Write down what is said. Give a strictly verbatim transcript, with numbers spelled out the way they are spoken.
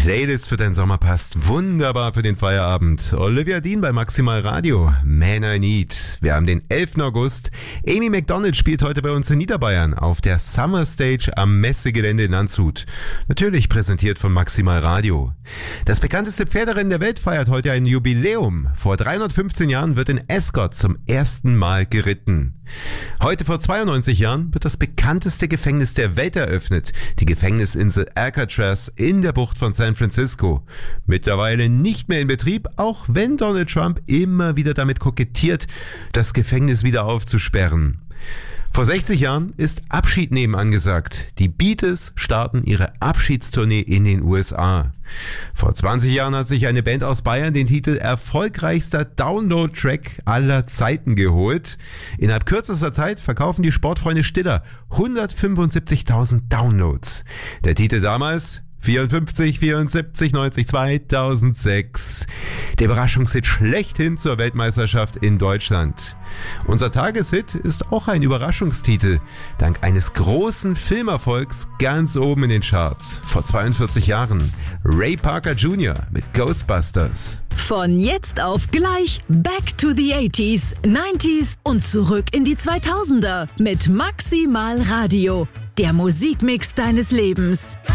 Playlist für deinen Sommer passt wunderbar für den Feierabend. Olivia Dean bei Maximal Radio. Man I Need. Wir haben den elften August. Amy Macdonald spielt heute bei uns in Niederbayern auf der Summer Stage am Messegelände in Landshut. Natürlich präsentiert von Maximal Radio. Das bekannteste Pferderennen der Welt feiert heute ein Jubiläum. Vor dreihundertfünfzehn Jahren wird in Ascot zum ersten Mal geritten. Heute vor zweiundneunzig Jahren wird das bekannteste Gefängnis der Welt eröffnet, die Gefängnisinsel Alcatraz in der Bucht von San Francisco. Mittlerweile nicht mehr in Betrieb, auch wenn Donald Trump immer wieder damit kokettiert, das Gefängnis wieder aufzusperren. Vor sechzig Jahren ist Abschied nehmen angesagt. Die Beatles starten ihre Abschiedstournee in den U S A. Vor zwanzig Jahren hat sich eine Band aus Bayern den Titel erfolgreichster Download-Track aller Zeiten geholt. Innerhalb kürzester Zeit verkaufen die Sportfreunde Stiller hundertfünfundsiebzigtausend Downloads. Der Titel damals: vierundfünfzig, vierundsiebzig, neunzig, zweitausendsechs. Der Überraschungshit schlechthin zur Weltmeisterschaft in Deutschland. Unser Tageshit ist auch ein Überraschungstitel. Dank eines großen Filmerfolgs ganz oben in den Charts. Vor zweiundvierzig Jahren. Ray Parker Junior mit Ghostbusters. Von jetzt auf gleich Back to the eighties, nineties und zurück in die zweitausender mit Maximal Radio. Der Musikmix deines Lebens.